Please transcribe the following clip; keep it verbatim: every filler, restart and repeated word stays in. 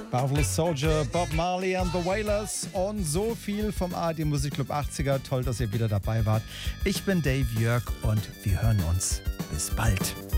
Marvelous Soldier, Bob Marley and the Wailers und so viel vom A R D Musikclub achtziger. Toll, dass ihr wieder dabei wart. Ich bin Dave Jörg und wir hören uns. Bis bald.